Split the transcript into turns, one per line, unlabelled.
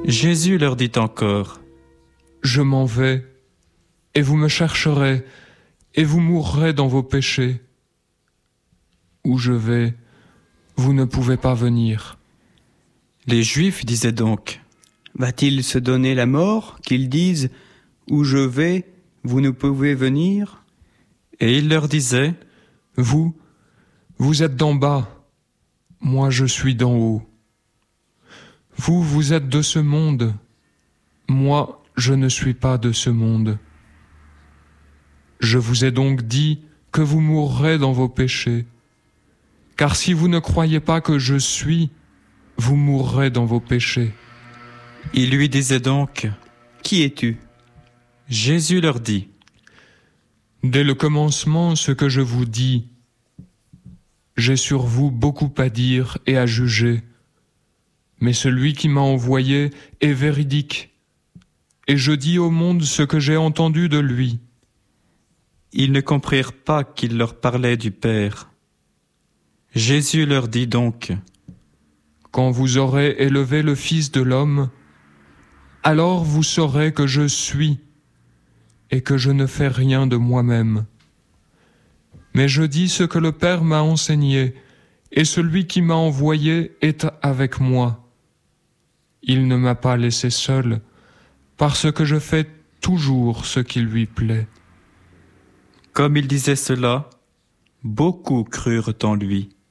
Jésus leur dit encore,
« Je m'en vais, et vous me chercherez, et vous mourrez dans vos péchés. Où je vais, vous ne pouvez pas venir. »
Les Juifs disaient donc,
« Va-t-il se donner la mort, qu'ils disent, où je vais, vous ne pouvez venir ?»
Et il leur disait,
« Vous êtes d'en bas, moi je suis d'en haut. Vous êtes de ce monde, moi je ne suis pas de ce monde. Je vous ai donc dit que vous mourrez dans vos péchés. Car si vous ne croyez pas que je suis, vous mourrez dans vos péchés. »
Il lui disait donc,
« Qui es-tu »
Jésus leur dit,
« Dès le commencement, ce que je vous dis, j'ai sur vous beaucoup à dire et à juger, mais celui qui m'a envoyé est véridique, et je dis au monde ce que j'ai entendu de lui. »
Ils ne comprirent pas qu'il leur parlait du Père. Jésus leur dit donc,
« Quand vous aurez élevé le Fils de l'homme, alors vous saurez que je suis, et que je ne fais rien de moi-même. Mais je dis ce que le Père m'a enseigné, et celui qui m'a envoyé est avec moi. Il ne m'a pas laissé seul, parce que je fais toujours ce qui lui plaît. »
Comme il disait cela, beaucoup crurent en lui.